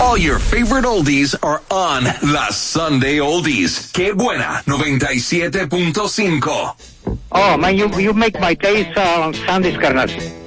All your favorite oldies are on La Sunday Oldies. Qué buena, 97.5. Oh, man, you make my days, Sandys, carnal.